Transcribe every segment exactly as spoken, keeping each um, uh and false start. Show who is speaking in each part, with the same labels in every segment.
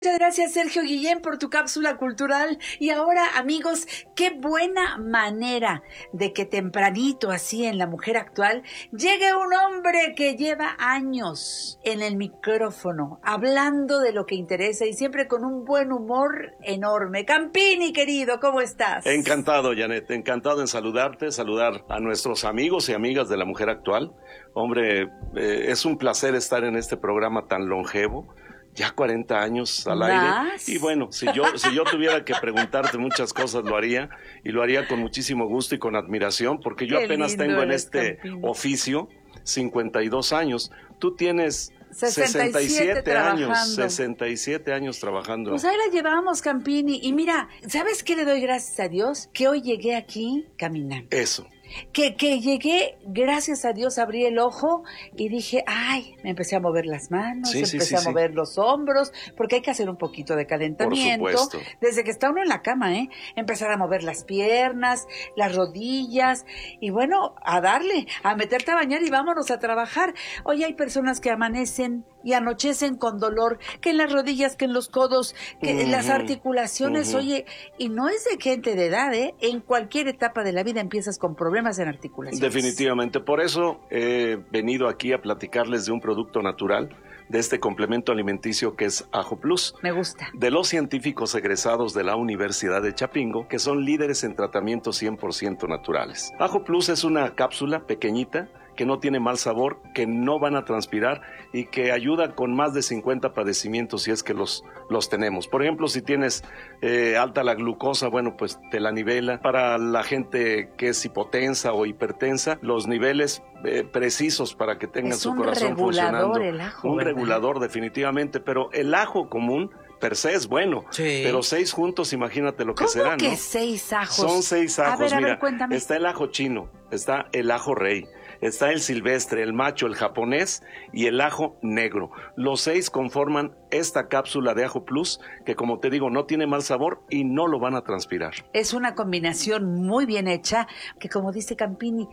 Speaker 1: Muchas gracias, Sergio Guillén, por tu cápsula cultural. Y ahora, amigos, qué buena manera de que tempranito, así en La Mujer Actual, llegue un hombre que lleva años en el micrófono, hablando de lo que interesa y siempre con un buen humor enorme. Campini, querido, ¿cómo estás?
Speaker 2: Encantado, Janet, encantado en saludarte, saludar a nuestros amigos y amigas de La Mujer Actual. Hombre, eh, es un placer estar en este programa tan longevo. Ya cuarenta años al aire.
Speaker 1: ¿Más?
Speaker 2: Y bueno, si yo, si yo tuviera que preguntarte muchas cosas, lo haría. Y lo haría con muchísimo gusto y con admiración, porque yo
Speaker 1: Qué
Speaker 2: apenas
Speaker 1: lindo
Speaker 2: tengo en
Speaker 1: eres,
Speaker 2: este
Speaker 1: Campini.
Speaker 2: oficio cincuenta y dos años. Tú tienes
Speaker 1: sesenta y siete
Speaker 2: sesenta y siete años.
Speaker 1: trabajando.
Speaker 2: sesenta y siete años trabajando.
Speaker 1: Pues ahí la llevamos, Campini. Y mira, ¿sabes qué le doy gracias a Dios? Que hoy llegué aquí caminando.
Speaker 2: Eso.
Speaker 1: Que, que llegué, gracias a Dios, abrí el ojo y dije, ay, me empecé a mover las manos,
Speaker 2: Sí, sí,
Speaker 1: empecé
Speaker 2: sí,
Speaker 1: a mover
Speaker 2: sí.
Speaker 1: los hombros, porque hay que hacer un poquito de calentamiento.
Speaker 2: Por supuesto.
Speaker 1: Desde que está uno en la cama, ¿eh? Empezar a mover las piernas, las rodillas, y bueno, a darle, a meterte a bañar y vámonos a trabajar. Hoy hay personas que amanecen y anochecen con dolor, que en las rodillas, que en los codos, que en las
Speaker 2: Ujú,
Speaker 1: articulaciones,
Speaker 2: ujú.
Speaker 1: oye, y no es de gente de edad, ¿eh? En cualquier etapa de la vida empiezas con problemas en articulaciones.
Speaker 2: Definitivamente, por eso he venido aquí a platicarles de un producto natural, de este complemento alimenticio que es Ajo Plus,
Speaker 1: Me gusta.
Speaker 2: de los científicos egresados de la Universidad de Chapingo, que son líderes en tratamientos cien por ciento naturales. Ajo Plus es una cápsula pequeñita, que no tiene mal sabor, que no van a transpirar y que ayuda con más de cincuenta padecimientos si es que los, los tenemos. Por ejemplo, si tienes eh, alta la glucosa, bueno, pues te la nivela. Para la gente que es hipotensa o hipertensa, los niveles eh, precisos para que tengan
Speaker 1: Es
Speaker 2: su
Speaker 1: un
Speaker 2: corazón
Speaker 1: regulador
Speaker 2: funcionando.
Speaker 1: el ajo,
Speaker 2: un
Speaker 1: ¿verdad?
Speaker 2: regulador definitivamente, pero el ajo común per se es bueno,
Speaker 1: Sí.
Speaker 2: pero seis juntos, imagínate lo que
Speaker 1: ¿Cómo
Speaker 2: será,
Speaker 1: que
Speaker 2: ¿no?
Speaker 1: seis ajos?
Speaker 2: Son seis
Speaker 1: A
Speaker 2: ajos,
Speaker 1: ver, a ver,
Speaker 2: mira,
Speaker 1: cuéntame.
Speaker 2: está el ajo chino, está el ajo rey, está el silvestre, el macho, el japonés y el ajo negro. Los seis conforman esta cápsula de Ajo Plus, que como te digo, no tiene mal sabor y no lo van a transpirar.
Speaker 1: Es una combinación muy bien hecha, que como dice Campini,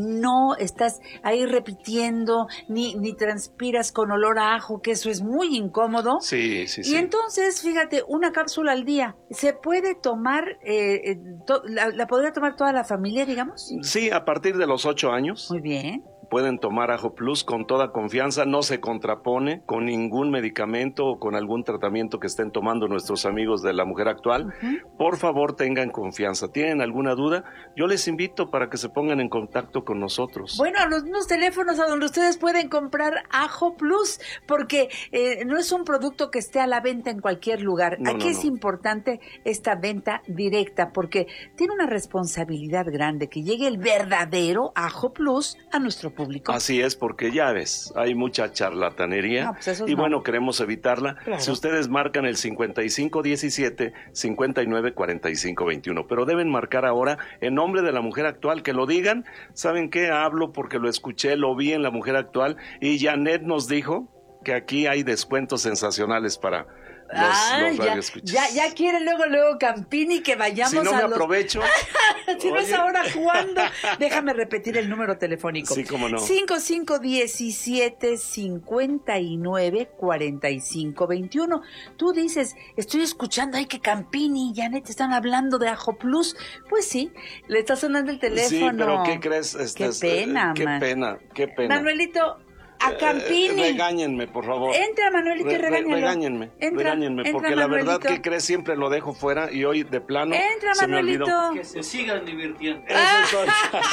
Speaker 1: no estás ahí repitiendo, ni, ni transpiras con olor a ajo, que eso es muy incómodo.
Speaker 2: Sí, sí,
Speaker 1: Y
Speaker 2: sí.
Speaker 1: entonces, fíjate, una cápsula al día, ¿se puede tomar, eh, eh, to- la, la podría tomar toda la familia, digamos?
Speaker 2: Sí, a partir de los ocho años.
Speaker 1: Muy bien.
Speaker 2: Pueden tomar Ajo Plus con toda confianza, no se contrapone con ningún medicamento o con algún tratamiento que estén tomando nuestros amigos de La Mujer Actual.
Speaker 1: Uh-huh.
Speaker 2: Por favor, tengan confianza. ¿Tienen alguna duda? Yo les invito para que se pongan en contacto con nosotros.
Speaker 1: Bueno, a los mismos teléfonos a donde ustedes pueden comprar Ajo Plus, porque eh, no es un producto que esté a la venta en cualquier lugar.
Speaker 2: No,
Speaker 1: Aquí
Speaker 2: no,
Speaker 1: es
Speaker 2: no.
Speaker 1: importante esta venta directa, porque tiene una responsabilidad grande que llegue el verdadero Ajo Plus a nuestro público.
Speaker 2: Así es, porque ya ves, hay mucha charlatanería
Speaker 1: No, pues eso
Speaker 2: y
Speaker 1: no.
Speaker 2: bueno, queremos evitarla.
Speaker 1: Claro.
Speaker 2: Si ustedes marcan el cincuenta y cinco diecisiete, cincuenta y nueve cuarenta y cinco veintiuno, pero deben marcar ahora en nombre de La Mujer Actual, que lo digan. ¿Saben qué? Hablo porque lo escuché, lo vi en La Mujer Actual y Janet nos dijo que aquí hay descuentos sensacionales para los,
Speaker 1: Ah,
Speaker 2: los
Speaker 1: ya,
Speaker 2: radioescuchas.
Speaker 1: ya, ya quiere luego, luego Campini que vayamos
Speaker 2: Si no
Speaker 1: a
Speaker 2: me
Speaker 1: los...
Speaker 2: aprovecho.
Speaker 1: Si no es
Speaker 2: Oye.
Speaker 1: ahora, ¿cuándo? Déjame repetir el número telefónico.
Speaker 2: Sí, cómo no.
Speaker 1: cinco cinco uno siete, cinco nueve, cuatro cinco dos uno. Tú dices, estoy escuchando ahí que Campini y Janet están hablando de Ajo Plus. Pues sí, le está sonando el teléfono.
Speaker 2: Sí, pero ¿qué crees? Este,
Speaker 1: Qué
Speaker 2: es-
Speaker 1: pena,
Speaker 2: Qué
Speaker 1: man.
Speaker 2: pena, qué pena.
Speaker 1: Manuelito, a Campini.
Speaker 2: Eh, regáñenme, por favor.
Speaker 1: Entra, Manuelito, y
Speaker 2: Re- re-
Speaker 1: regáñalo.
Speaker 2: Regáñenme,
Speaker 1: Entra,
Speaker 2: regáñenme,
Speaker 1: entra,
Speaker 2: porque la verdad
Speaker 1: Manuelito.
Speaker 2: que crees siempre lo dejo fuera y hoy de plano
Speaker 1: Entra,
Speaker 2: se me olvidó.
Speaker 1: Manuelito.
Speaker 3: Que se sigan divirtiendo.
Speaker 2: Eso soy.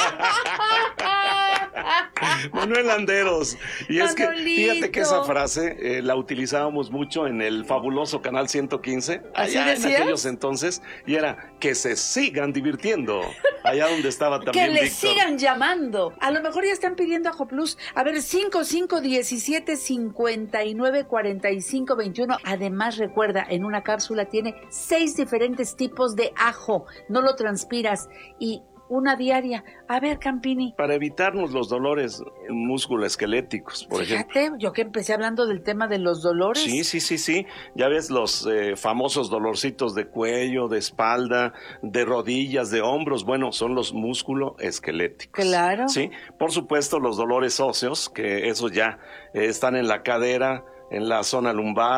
Speaker 2: Manuel Landeros. Y es que
Speaker 1: Manolito.
Speaker 2: fíjate que esa frase eh, la utilizábamos mucho en el fabuloso Canal ciento quince,
Speaker 1: ¿Así
Speaker 2: allá en
Speaker 1: decías?
Speaker 2: aquellos entonces, y era que se sigan divirtiendo, allá donde estaba también
Speaker 1: Que le
Speaker 2: Víctor.
Speaker 1: sigan llamando. A lo mejor ya están pidiendo Ajo Plus. A ver, cinco cinco uno siete, cinco nueve, cuatro cinco dos uno. Además, recuerda, en una cápsula tiene seis diferentes tipos de ajo. No lo transpiras. Y una diaria. A ver, Campini.
Speaker 2: Para evitarnos los dolores musculoesqueléticos, por ejemplo.
Speaker 1: Fíjate, yo que empecé hablando del tema de los dolores.
Speaker 2: Sí, sí, sí, sí. Ya ves los eh, famosos dolorcitos de cuello, de espalda, de rodillas, de hombros. Bueno, son los musculoesqueléticos.
Speaker 1: Claro.
Speaker 2: Sí, por supuesto los dolores óseos, que esos ya eh, están en la cadera, en la zona lumbar,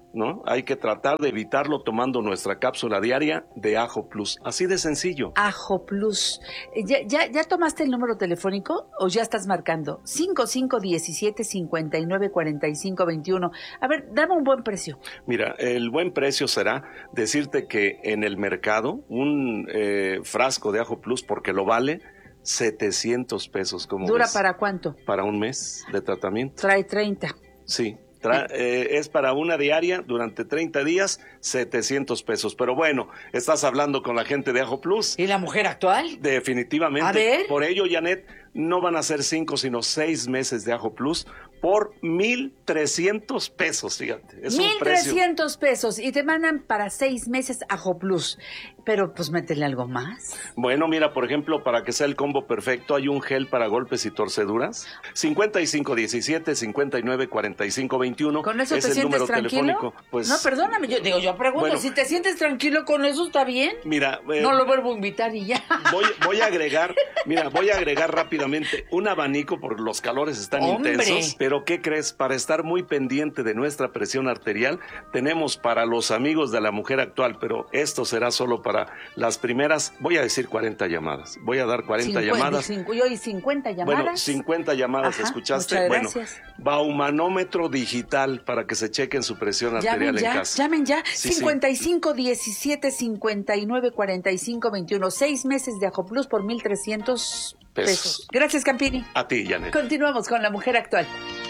Speaker 2: ¿no? Hay que tratar de evitarlo tomando nuestra cápsula diaria de Ajo Plus. Así de sencillo.
Speaker 1: Ajo Plus. ¿Ya, ya, ya tomaste el número telefónico o ya estás marcando? cinco cinco uno siete, cinco nueve cuatro cinco dos uno. A ver, dame un buen precio.
Speaker 2: Mira, el buen precio será decirte que en el mercado un eh, frasco de Ajo Plus, porque lo vale, setecientos pesos. ¿Cómo
Speaker 1: ¿Dura
Speaker 2: ves?
Speaker 1: para cuánto?
Speaker 2: Para un mes de tratamiento.
Speaker 1: Trae treinta.
Speaker 2: Sí. Tra- eh, es para una diaria durante treinta días, setecientos pesos. Pero bueno, estás hablando con la gente de Ajo Plus.
Speaker 1: ¿Y la mujer actual?
Speaker 2: Definitivamente.
Speaker 1: A ver.
Speaker 2: Por ello, Janet, no van a ser cinco, sino seis meses de Ajo Plus por mil trescientos pesos, fíjate. Es
Speaker 1: Mil
Speaker 2: un precio.
Speaker 1: trescientos pesos y te mandan para seis meses Ajo Plus. Pero pues métele algo más.
Speaker 2: Bueno, mira, por ejemplo, para que sea el combo perfecto, hay un gel para golpes y torceduras. cincuenta y cinco diecisiete, cincuenta y nueve cuarenta y cinco veintiuno.
Speaker 1: ¿Con eso
Speaker 2: es
Speaker 1: te
Speaker 2: el
Speaker 1: sientes
Speaker 2: número
Speaker 1: tranquilo?
Speaker 2: telefónico. Pues,
Speaker 1: no, perdóname, yo digo, yo pregunto,
Speaker 2: bueno,
Speaker 1: si te sientes tranquilo con eso, ¿está bien?
Speaker 2: Mira, eh,
Speaker 1: no lo vuelvo a invitar y ya.
Speaker 2: Voy, voy a agregar, mira, voy a agregar rápidamente un abanico porque los calores están
Speaker 1: ¡Hombre!
Speaker 2: intensos. Pero ¿qué crees? Para estar muy pendiente de nuestra presión arterial, tenemos para los amigos de la mujer actual, pero esto será solo para las primeras, voy a decir cuarenta llamadas. Voy a dar cuarenta
Speaker 1: cincuenta,
Speaker 2: llamadas.
Speaker 1: cinco, y hoy cincuenta llamadas.
Speaker 2: Bueno, cincuenta llamadas,
Speaker 1: Ajá,
Speaker 2: ¿escuchaste?
Speaker 1: muchas
Speaker 2: Bueno,
Speaker 1: gracias.
Speaker 2: baumanómetro digital para que se chequen su presión arterial
Speaker 1: Llamen ya,
Speaker 2: en casa.
Speaker 1: llamen ya.
Speaker 2: Sí,
Speaker 1: cincuenta y cinco diecisiete, cincuenta y nueve cuarenta y cinco veintiuno. Seis meses de Ajo Plus por mil trescientos pesos.
Speaker 2: Pesos.
Speaker 1: Gracias, Campini.
Speaker 2: A ti, Janet.
Speaker 1: Continuamos con la mujer actual.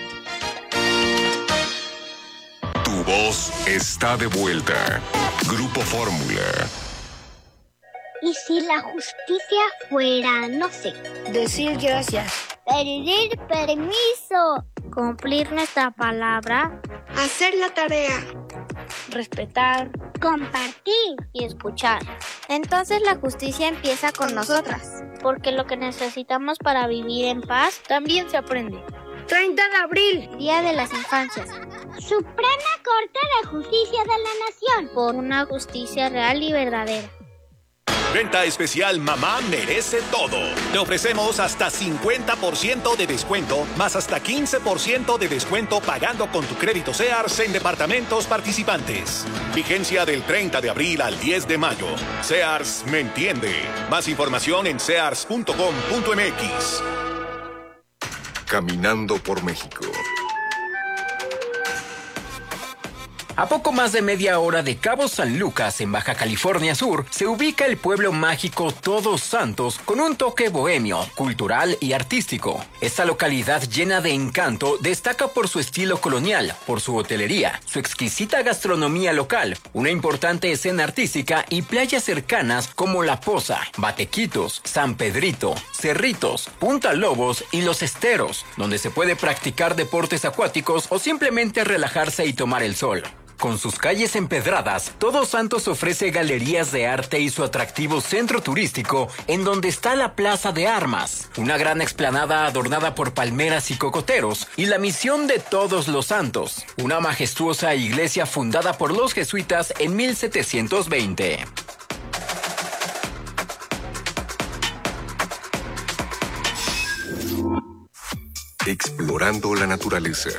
Speaker 3: Tu voz está de vuelta. Grupo Fórmula.
Speaker 4: ¿Y si la justicia fuera, no sé,
Speaker 5: decir gracias,
Speaker 4: pedir permiso, cumplir nuestra palabra,
Speaker 5: hacer la tarea,
Speaker 4: respetar, compartir y escuchar? Entonces la justicia empieza con nosotras, porque lo que necesitamos para vivir en paz también se aprende.
Speaker 5: treinta de abril,
Speaker 4: Día de las Infancias. Suprema Corte de Justicia de la Nación, por una justicia real y verdadera.
Speaker 6: Venta especial Mamá Merece Todo. Te ofrecemos hasta cincuenta por ciento de descuento, más hasta quince por ciento de descuento pagando con tu crédito Sears en departamentos participantes. Vigencia del treinta de abril al diez de mayo. Sears me entiende. Más información en sears punto com punto m x.
Speaker 3: Caminando por México.
Speaker 7: A poco más de media hora de Cabo San Lucas, en Baja California Sur, se ubica el pueblo mágico Todos Santos con un toque bohemio, cultural y artístico. Esta localidad llena de encanto destaca por su estilo colonial, por su hotelería, su exquisita gastronomía local, una importante escena artística y playas cercanas como La Poza, Batequitos, San Pedrito, Cerritos, Punta Lobos y Los Esteros, donde se puede practicar deportes acuáticos o simplemente relajarse y tomar el sol. Con sus calles empedradas, Todos Santos ofrece galerías de arte y su atractivo centro turístico, en donde está la Plaza de Armas, una gran explanada adornada por palmeras y cocoteros, y la Misión de Todos los Santos, una majestuosa iglesia fundada por los jesuitas en mil setecientos veinte.
Speaker 3: Explorando la naturaleza.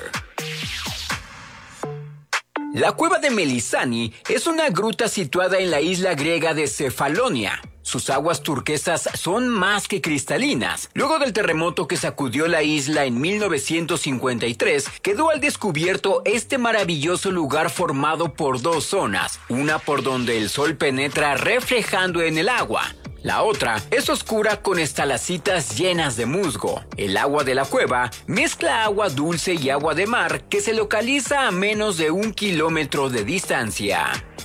Speaker 7: La cueva de Melisani es una gruta situada en la isla griega de Cefalonia. Sus aguas turquesas son más que cristalinas. Luego del terremoto que sacudió la isla en mil novecientos cincuenta y tres, quedó al descubierto este maravilloso lugar formado por dos zonas, una por donde el sol penetra reflejando en el agua. La otra es oscura con estalactitas llenas de musgo. El agua de la cueva mezcla agua dulce y agua de mar que se localiza a menos de un kilómetro de distancia.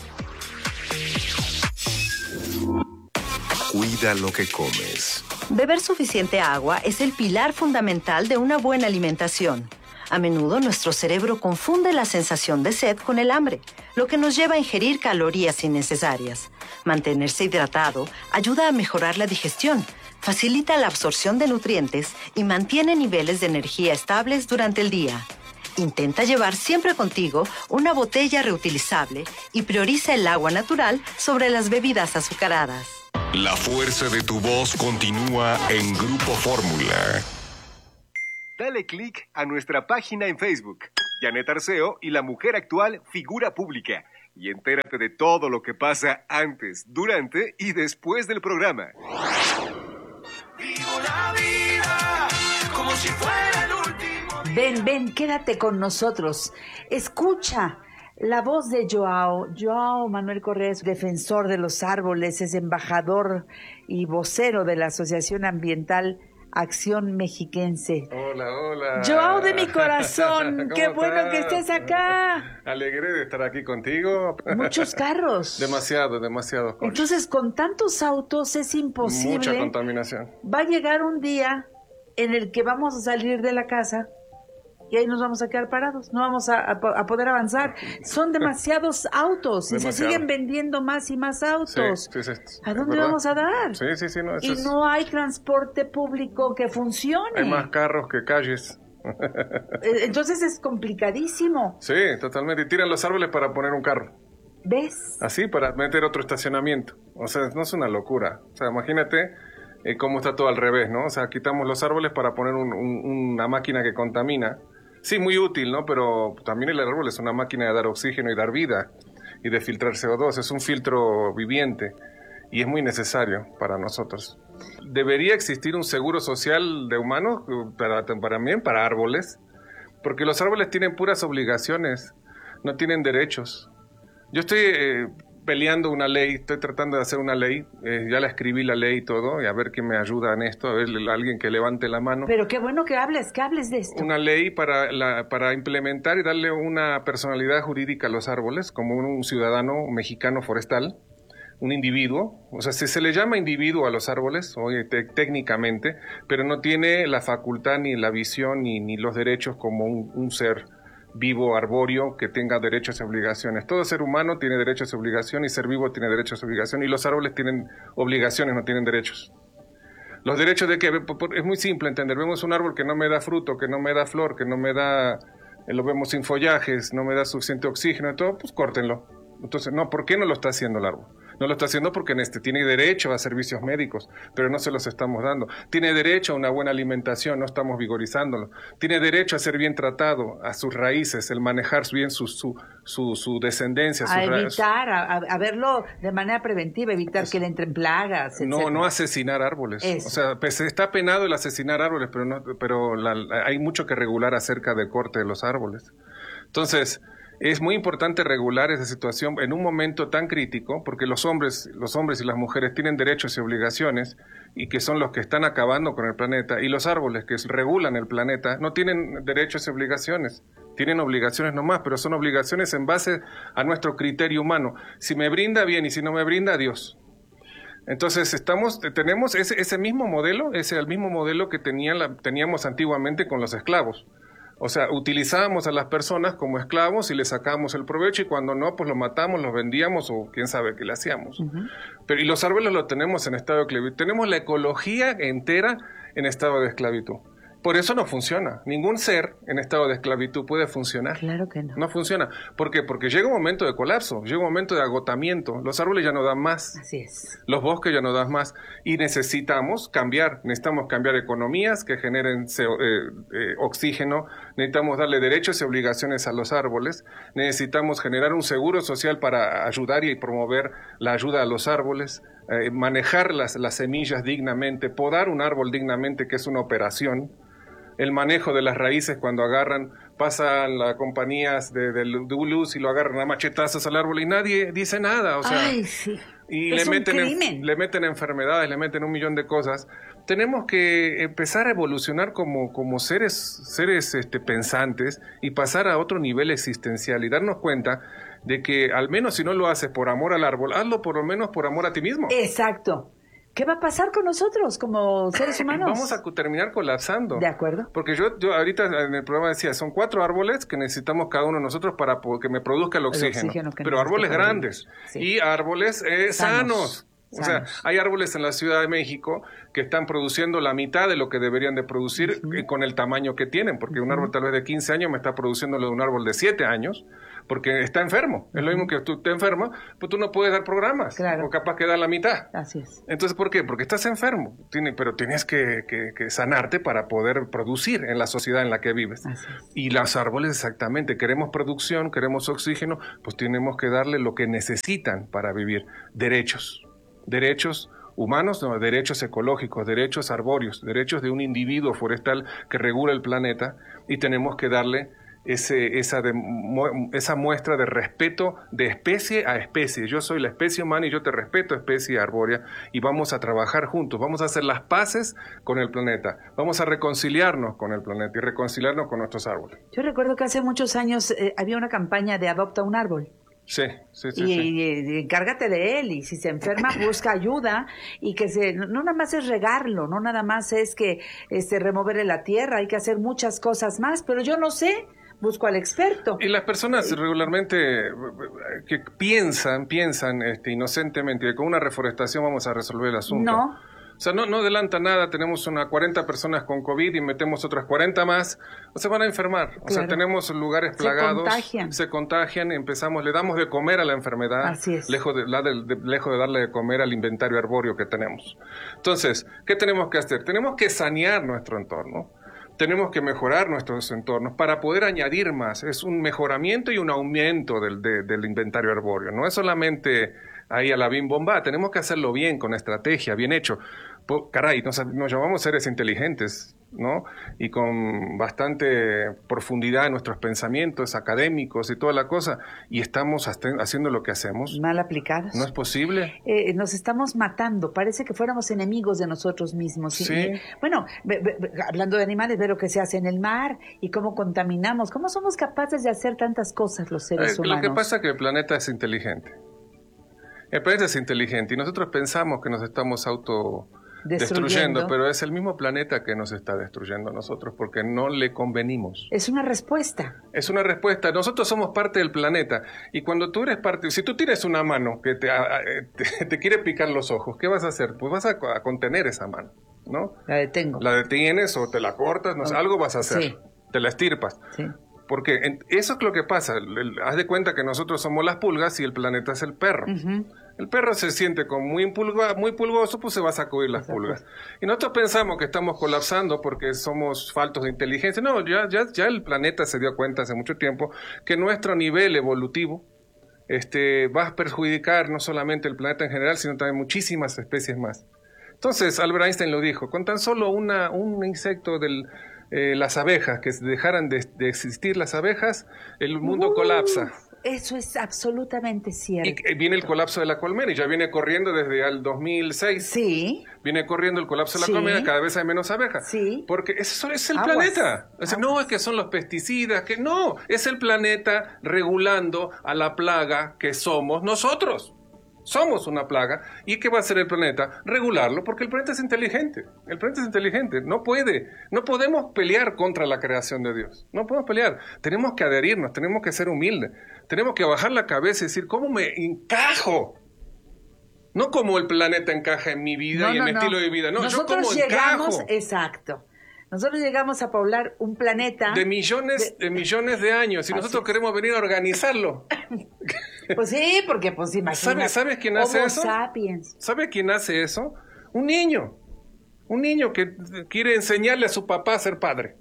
Speaker 3: Cuida lo que comes.
Speaker 8: Beber suficiente agua es el pilar fundamental de una buena alimentación. A menudo nuestro cerebro confunde la sensación de sed con el hambre, lo que nos lleva a ingerir calorías innecesarias. Mantenerse hidratado ayuda a mejorar la digestión, facilita la absorción de nutrientes y mantiene niveles de energía estables durante el día. Intenta llevar siempre contigo una botella reutilizable y prioriza el agua natural sobre las bebidas azucaradas.
Speaker 3: La fuerza de tu voz continúa en Grupo Fórmula.
Speaker 9: Dale click a nuestra página en Facebook. Janet Arceo y la mujer actual figura pública. Y entérate de todo lo que pasa antes, durante y después del programa.
Speaker 10: Vivo la vida como si fuera el último día.
Speaker 1: Ven, ven, quédate con nosotros. Escucha la voz de Joao. Joao Manuel Correa es defensor de los árboles, es embajador y vocero de la Asociación Ambiental Acción Mexiquense.
Speaker 11: Hola, hola.
Speaker 1: Joao de mi corazón, qué bueno estás? que estés acá.
Speaker 11: Alegre de estar aquí contigo.
Speaker 1: Muchos carros.
Speaker 11: Demasiado, demasiado.
Speaker 1: Entonces, con tantos autos es imposible.
Speaker 11: Mucha contaminación.
Speaker 1: Va a llegar un día en el que vamos a salir de la casa y ahí nos vamos a quedar parados, no vamos a, a, a poder avanzar. Son demasiados autos y Demasiado. se siguen vendiendo más y más autos.
Speaker 11: Sí, sí, sí,
Speaker 1: ¿A dónde vamos a dar?
Speaker 11: Sí, sí, sí. No,
Speaker 1: y
Speaker 11: es...
Speaker 1: no hay transporte público que funcione.
Speaker 11: Hay más carros que calles.
Speaker 1: Entonces es complicadísimo.
Speaker 11: Sí, totalmente. Y tiran los árboles para poner un carro.
Speaker 1: ¿Ves?
Speaker 11: Así, para meter otro estacionamiento. O sea, no es una locura. O sea, imagínate eh, cómo está todo al revés, ¿no? O sea, quitamos los árboles para poner un, un, una máquina que contamina. Sí, muy útil, ¿no? Pero también el árbol es una máquina de dar oxígeno y dar vida y de filtrar C O dos. Es un filtro viviente y es muy necesario para nosotros. Debería existir un seguro social de humanos para, también para árboles, porque los árboles tienen puras obligaciones, no tienen derechos. Yo estoy eh, peleando una ley, estoy tratando de hacer una ley, eh, ya la escribí la ley y todo, y a ver quién me ayuda en esto, a ver alguien que levante la mano.
Speaker 1: Pero qué bueno que hables, que hables de esto.
Speaker 11: Una ley para, la, para implementar y darle una personalidad jurídica a los árboles, como un, un ciudadano mexicano forestal, un individuo, o sea, si se le llama individuo a los árboles, oye, te, técnicamente, pero no tiene la facultad, ni la visión, ni, ni los derechos como un, un ser vivo, arbóreo, que tenga derechos y obligaciones. Todo ser humano tiene derechos y obligaciones, y ser vivo tiene derechos y obligaciones, y los árboles tienen obligaciones, no tienen derechos. Los derechos de que, es muy simple entender, vemos un árbol que no me da fruto, que no me da flor, que no me da, lo vemos sin follajes, no me da suficiente oxígeno y todo, pues córtenlo. Entonces, no, ¿por qué no lo está haciendo el árbol? No lo está haciendo porque en este tiene derecho a servicios médicos, pero no se los estamos dando. Tiene derecho a una buena alimentación, no estamos vigorizándolo. Tiene derecho a ser bien tratado, a sus raíces, el manejar bien su, su, su, su descendencia.
Speaker 1: A
Speaker 11: sus
Speaker 1: evitar, a, a verlo de manera preventiva, evitar Eso. que le entren plagas, etcétera.
Speaker 11: No, no asesinar árboles. Eso. O sea, pues, está penado el asesinar árboles, pero, no, pero la, la, hay mucho que regular acerca del corte de los árboles. Entonces, es muy importante regular esa situación en un momento tan crítico, porque los hombres, los hombres y las mujeres tienen derechos y obligaciones, y que son los que están acabando con el planeta, y los árboles que regulan el planeta no tienen derechos y obligaciones, tienen obligaciones nomás, pero son obligaciones en base a nuestro criterio humano. Si me brinda, bien, y si no me brinda, adiós. Entonces estamos, tenemos ese, ese mismo modelo, ese el mismo modelo que tenía la, teníamos antiguamente con los esclavos. O sea, utilizábamos a las personas como esclavos y les sacábamos el provecho, y cuando no, pues los matamos, los vendíamos o quién sabe qué le hacíamos. Uh-huh. Pero, y los árboles los tenemos en estado de esclavitud. Tenemos la ecología entera en estado de esclavitud. Por eso no funciona. Ningún ser en estado de esclavitud puede funcionar.
Speaker 1: Claro que no.
Speaker 11: No funciona. ¿Por qué? Porque llega un momento de colapso, llega un momento de agotamiento. Los árboles ya no dan más.
Speaker 1: Así es.
Speaker 11: Los bosques ya no dan más. Y necesitamos cambiar. Necesitamos cambiar economías que generen eh, eh, oxígeno. Necesitamos darle derechos y obligaciones a los árboles. Necesitamos generar un seguro social para ayudar y promover la ayuda a los árboles. Eh, manejar las, las semillas dignamente. Podar un árbol dignamente, que es una operación. El manejo de las raíces, cuando agarran, pasan las compañías de, de, de luz y lo agarran a machetazos al árbol y nadie dice nada, o sea,
Speaker 1: Ay, sí.
Speaker 11: y
Speaker 1: es
Speaker 11: le meten,
Speaker 1: un crimen.
Speaker 11: En, le meten enfermedades, le meten un millón de cosas. Tenemos que empezar a evolucionar como, como seres, seres este, pensantes, y pasar a otro nivel existencial y darnos cuenta de que al menos si no lo haces por amor al árbol, hazlo por lo menos por amor a ti mismo.
Speaker 1: Exacto. ¿Qué va a pasar con nosotros como seres humanos?
Speaker 11: Vamos a terminar colapsando.
Speaker 1: De acuerdo.
Speaker 11: Porque yo, yo ahorita en el programa decía, son cuatro árboles que necesitamos cada uno de nosotros para que me produzca el oxígeno. El oxígeno Pero árboles grandes. Sí. Y árboles eh, sanos. sanos. O sea, hay árboles en la Ciudad de México que están produciendo la mitad de lo que deberían de producir uh-huh. con el tamaño que tienen, porque uh-huh. un árbol tal vez de quince años me está produciendo lo de un árbol de siete años, porque está enfermo. Uh-huh. Es lo mismo que tú te enfermas, pues tú no puedes dar programas, claro. o capaz que da la mitad.
Speaker 1: Así es.
Speaker 11: Entonces, ¿por qué? Porque estás enfermo, Tiene, pero tienes que, que, que sanarte para poder producir en la sociedad en la que vives.
Speaker 1: Así es.
Speaker 11: Y los árboles exactamente, queremos producción, queremos oxígeno, pues tenemos que darle lo que necesitan para vivir. Derechos, derechos humanos, no, derechos ecológicos, derechos arbóreos, derechos de un individuo forestal que regula el planeta, y tenemos que darle ese, esa, de, esa muestra de respeto de especie a especie. Yo soy la especie humana y yo te respeto, especie arbórea, y vamos a trabajar juntos, vamos a hacer las paces con el planeta, vamos a reconciliarnos con el planeta y reconciliarnos con nuestros árboles.
Speaker 1: Yo recuerdo que hace muchos años eh, había una campaña de adopta un árbol.
Speaker 11: Sí, sí, sí.
Speaker 1: Y,
Speaker 11: sí.
Speaker 1: y encárgate de él, y si se enferma busca ayuda, y que se no, no nada más es regarlo, no nada más es que este removerle la tierra, hay que hacer muchas cosas más, pero yo no sé, busco al experto.
Speaker 11: Y las personas regularmente que piensan, piensan este, inocentemente que con una reforestación vamos a resolver el asunto.
Speaker 1: No.
Speaker 11: O sea, no, no adelanta nada, tenemos unas cuarenta personas con COVID y metemos otras cuarenta más, o se van a enfermar. Claro. O sea, tenemos lugares plagados,
Speaker 1: se contagian,
Speaker 11: se contagian, empezamos, le damos de comer a la enfermedad,
Speaker 1: Así es.
Speaker 11: lejos de, la de, de, lejos de darle de comer al inventario arbóreo que tenemos. Entonces, ¿qué tenemos que hacer? Tenemos que sanear nuestro entorno. Tenemos que mejorar nuestros entornos para poder añadir más. Es un mejoramiento y un aumento del, de, del inventario arbóreo. No es solamente ahí a la bim bomba, tenemos que hacerlo bien, con estrategia, bien hecho. Po, caray, nos, nos llamamos seres inteligentes, ¿no? Y con bastante profundidad en nuestros pensamientos académicos y toda la cosa, y estamos hasta, haciendo lo que hacemos.
Speaker 1: Mal aplicados.
Speaker 11: ¿No es posible?
Speaker 1: Eh, nos estamos matando, parece que fuéramos enemigos de nosotros mismos.
Speaker 11: Sí.
Speaker 1: Y, bueno, be, be, hablando de animales, ve lo que se hace en el mar y cómo contaminamos. ¿Cómo somos capaces de hacer tantas cosas los seres
Speaker 11: eh,
Speaker 1: humanos?
Speaker 11: Lo que pasa es que el planeta es inteligente. El planeta es inteligente y nosotros pensamos que nos estamos auto... Destruyendo. destruyendo, pero es el mismo planeta que nos está destruyendo a nosotros porque no le convenimos.
Speaker 1: Es una respuesta.
Speaker 11: Es una respuesta. Nosotros somos parte del planeta y cuando tú eres parte, si tú tienes una mano que te, a, te, te quiere picar los ojos, ¿qué vas a hacer? Pues vas a, a contener esa mano, ¿no?
Speaker 1: La detengo.
Speaker 11: La detienes o te la cortas, no sé, algo vas a hacer. Sí. Te la estirpas.
Speaker 1: Sí.
Speaker 11: Porque en, eso es lo que pasa. Haz de cuenta que nosotros somos las pulgas y el planeta es el perro. Uh-huh. El perro se siente como muy, pulga, muy pulgoso, pues se va a sacudir las Exacto. pulgas. Y nosotros pensamos que estamos colapsando porque somos faltos de inteligencia. No, ya, ya, ya el planeta se dio cuenta hace mucho tiempo que nuestro nivel evolutivo este, va a perjudicar no solamente el planeta en general, sino también muchísimas especies más. Entonces, Albert Einstein lo dijo, con tan solo una, un insecto del... Eh, las abejas, que dejaran de, de existir las abejas, el mundo uh, colapsa.
Speaker 1: Eso es absolutamente cierto.
Speaker 11: Y viene el colapso de la colmena, y ya viene corriendo desde el dos mil seis.
Speaker 1: Sí.
Speaker 11: Viene corriendo el colapso de la sí. colmena, cada vez hay menos abejas.
Speaker 1: Sí.
Speaker 11: Porque eso es el
Speaker 1: Aguas.
Speaker 11: planeta. O sea, no es que son los pesticidas, que no, es el planeta regulando a la plaga que somos nosotros. Somos una plaga. ¿Y qué va a hacer el planeta? Regularlo, porque el planeta es inteligente. El planeta es inteligente. No puede. No podemos pelear contra la creación de Dios. No podemos pelear. Tenemos que adherirnos, tenemos que ser humildes. Tenemos que bajar la cabeza y decir, ¿cómo me encajo? No como el planeta encaja en mi vida
Speaker 1: no,
Speaker 11: y en
Speaker 1: no,
Speaker 11: mi
Speaker 1: no.
Speaker 11: estilo de vida. No,
Speaker 1: Nosotros
Speaker 11: yo como
Speaker 1: llegamos,
Speaker 11: encajo.
Speaker 1: Exacto. Nosotros llegamos a poblar un planeta...
Speaker 11: De millones de, de millones de años. Y nosotros es. queremos venir a organizarlo.
Speaker 1: Pues sí, porque pues imagínate.
Speaker 11: ¿Sabes, ¿Sabes quién hace
Speaker 1: Homo
Speaker 11: eso?
Speaker 1: sapiens.
Speaker 11: ¿Sabe quién hace eso? Un niño. Un niño que quiere enseñarle a su papá a ser padre.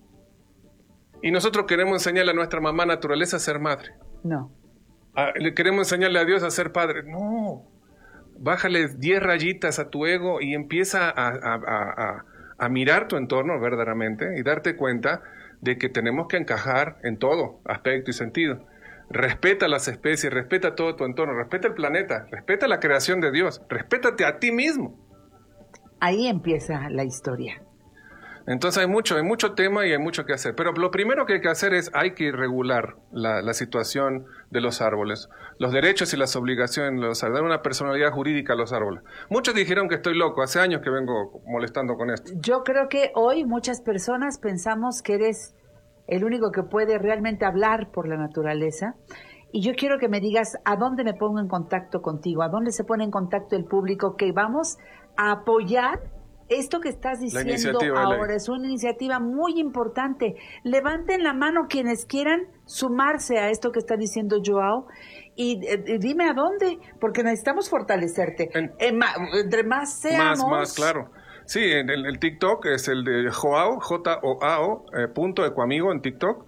Speaker 11: Y nosotros queremos enseñarle a nuestra mamá naturaleza a ser madre.
Speaker 1: No.
Speaker 11: A, le queremos enseñarle a Dios a ser padre. No. Bájale diez rayitas a tu ego y empieza a, a, a, a, a mirar tu entorno verdaderamente y darte cuenta de que tenemos que encajar en todo aspecto y sentido. Respeta las especies, respeta todo tu entorno, respeta el planeta, respeta la creación de Dios, respétate a ti mismo.
Speaker 1: Ahí empieza la historia.
Speaker 11: Entonces hay mucho, hay mucho tema y hay mucho que hacer. Pero lo primero que hay que hacer es, hay que regular la, la situación de los árboles, los derechos y las obligaciones de los árboles, dar una personalidad jurídica a los árboles. Muchos dijeron que estoy loco, hace años que vengo molestando con esto.
Speaker 1: Yo creo que hoy muchas personas pensamos que eres el único que puede realmente hablar por la naturaleza Y yo quiero que me digas a dónde me pongo en contacto contigo, a dónde se pone en contacto el público, que vamos a apoyar esto que estás diciendo ahora. Es una iniciativa muy importante. Levanten la mano quienes quieran sumarse a esto que está diciendo Joao y eh, dime a dónde, porque necesitamos fortalecerte. En, eh, ma, entre más seamos...
Speaker 11: Más, más, claro. Sí, en el, el TikTok es el de Joao, J O A O, eh, punto Ecoamigo en TikTok.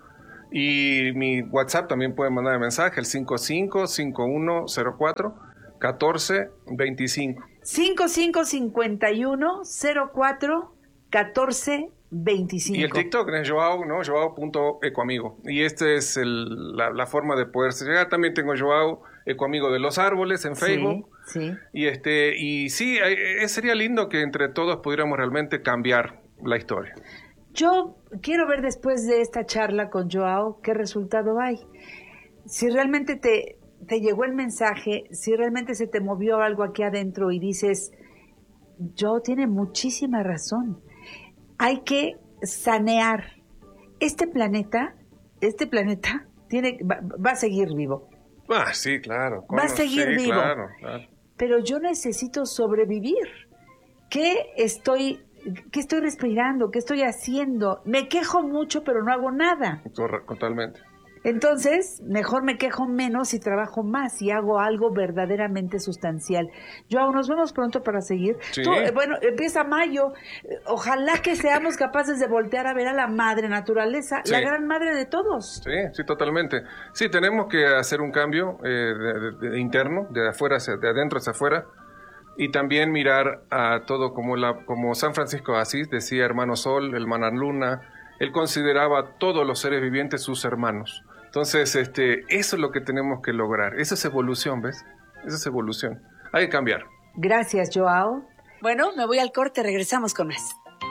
Speaker 11: Y mi WhatsApp también pueden mandar mensaje, el cinco cinco cinco uno cero cuatro uno cuatro dos cinco.
Speaker 1: cinco cinco cinco uno cero cuatro uno cuatro dos cinco.
Speaker 11: Y el TikTok es Joao, ¿no? Joao.ecoamigo. Y esta es el, la, la forma de poderse llegar. También tengo Joao Ecoamigo de los Árboles en Facebook.
Speaker 1: Sí, sí.
Speaker 11: Y, este, y sí, eh, sería lindo que entre todos pudiéramos realmente cambiar la historia.
Speaker 1: Yo quiero ver después de esta charla con Joao qué resultado hay. Si realmente te, te llegó el mensaje, si realmente se te movió algo aquí adentro y dices, Joao tiene muchísima razón. Hay que sanear. Este planeta, este planeta tiene, va, va a seguir vivo.
Speaker 11: Ah, sí, claro.
Speaker 1: Va a seguir
Speaker 11: sí,
Speaker 1: vivo.
Speaker 11: Claro, claro.
Speaker 1: Pero yo necesito sobrevivir. ¿Qué estoy... ¿Qué estoy respirando? ¿Qué estoy haciendo? Me quejo mucho, pero no hago nada.
Speaker 11: Totalmente.
Speaker 1: Entonces, mejor me quejo menos y trabajo más y hago algo verdaderamente sustancial. Joao, nos vemos pronto para seguir.
Speaker 11: Sí.
Speaker 1: Tú, eh, bueno, empieza mayo. Ojalá que seamos capaces de voltear a ver a la madre naturaleza, sí. La gran madre de todos.
Speaker 11: Sí, sí, totalmente. Sí, tenemos que hacer un cambio eh, de, de, de interno, de afuera hacia, de adentro hacia afuera. Y también mirar a todo como, la, como San Francisco de Asís decía, hermano Sol, hermana Luna. Él consideraba a todos los seres vivientes sus hermanos. Entonces, este, eso es lo que tenemos que lograr. Esa es evolución, ¿ves? Esa es evolución. Hay que cambiar.
Speaker 1: Gracias, Joao.
Speaker 12: Bueno, me voy al corte, regresamos con más.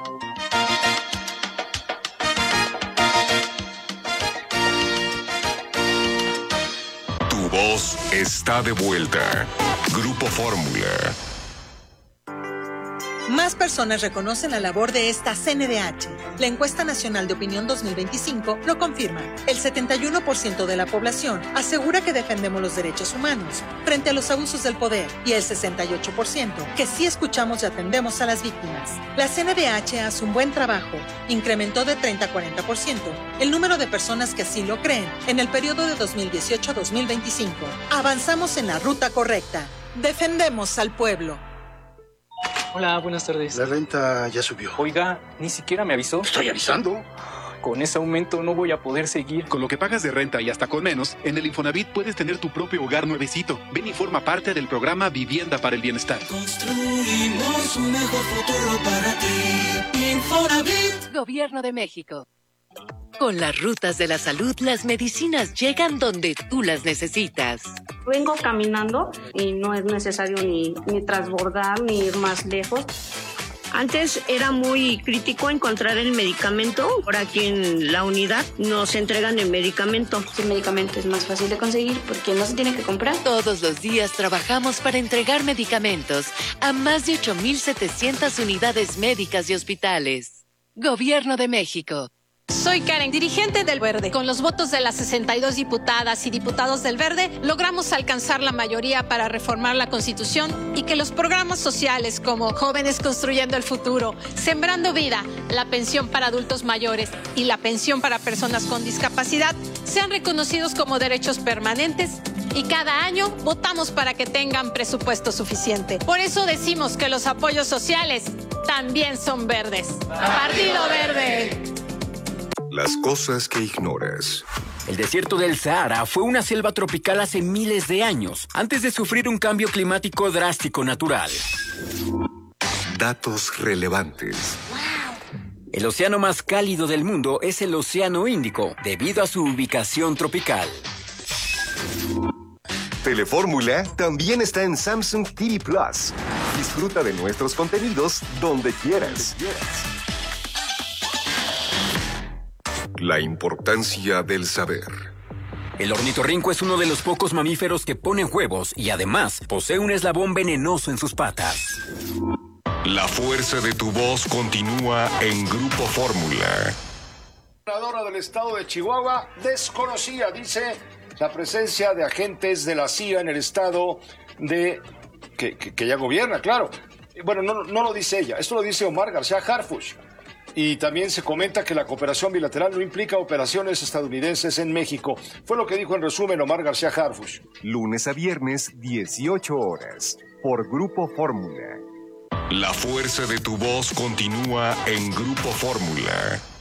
Speaker 3: Tu voz está de vuelta. Grupo Fórmula.
Speaker 13: Más personas reconocen la labor de esta C N D H. La Encuesta Nacional de Opinión dos mil veinticinco lo confirma. El setenta y uno por ciento de la población asegura que defendemos los derechos humanos frente a los abusos del poder y el sesenta y ocho por ciento que sí escuchamos y atendemos a las víctimas. La C N D H hace un buen trabajo. Incrementó de treinta a cuarenta por ciento el número de personas que así lo creen en el periodo de dos mil dieciocho a dos mil veinticinco. Avanzamos en la ruta correcta. Defendemos al pueblo.
Speaker 14: Hola, buenas tardes.
Speaker 15: La renta ya subió.
Speaker 14: Oiga, ni siquiera me avisó.
Speaker 15: Estoy avisando.
Speaker 14: Con ese aumento no voy a poder seguir.
Speaker 16: Con lo que pagas de renta y hasta con menos, en el Infonavit puedes tener tu propio hogar nuevecito. Ven y forma parte del programa Vivienda para el Bienestar.
Speaker 10: Construimos un mejor futuro para ti. Infonavit.
Speaker 17: Gobierno de México. Con las rutas de la salud, las medicinas llegan donde tú las necesitas.
Speaker 18: Vengo caminando y no es necesario ni, ni transbordar ni ir más lejos. Antes era muy crítico encontrar el medicamento. Por aquí en la unidad nos entregan el medicamento.
Speaker 19: El medicamento es más fácil de conseguir porque no se tiene que comprar.
Speaker 17: Todos los días trabajamos para entregar medicamentos a más de ocho mil setecientas unidades médicas y hospitales. Gobierno de México.
Speaker 20: Soy Karen, dirigente del Verde. Con los votos de las sesenta y dos diputadas y diputados del Verde, logramos alcanzar la mayoría para reformar la Constitución y que los programas sociales como Jóvenes Construyendo el Futuro, Sembrando Vida, la pensión para adultos mayores y la pensión para personas con discapacidad sean reconocidos como derechos permanentes y cada año votamos para que tengan presupuesto suficiente. Por eso decimos que los apoyos sociales también son verdes. Partido Verde.
Speaker 3: Las cosas que ignoras.
Speaker 7: El desierto del Sahara fue una selva tropical hace miles de años, antes de sufrir un cambio climático drástico natural.
Speaker 3: Datos relevantes.
Speaker 7: El océano más cálido del mundo es el Océano Índico, debido a su ubicación tropical.
Speaker 21: Telefórmula también está en Samsung T V Plus. Disfruta de nuestros contenidos donde quieras.
Speaker 3: La importancia del saber.
Speaker 7: El ornitorrinco es uno de los pocos mamíferos que ponen huevos y además posee un eslabón venenoso en sus patas.
Speaker 3: La fuerza de tu voz continúa en Grupo Fórmula.
Speaker 22: La gobernadora del estado de Chihuahua desconocía, dice,
Speaker 15: la presencia de agentes de la C I A en el estado de... que, que, que ella gobierna, claro. Bueno, no, no lo dice ella, esto lo dice Omar García Harfuch. Y también se comenta que la cooperación bilateral no implica operaciones estadounidenses en México. Fue lo que dijo en resumen Omar García Harfuch.
Speaker 21: Lunes a viernes, dieciocho horas, por Grupo Fórmula.
Speaker 3: La fuerza de tu voz continúa en Grupo Fórmula.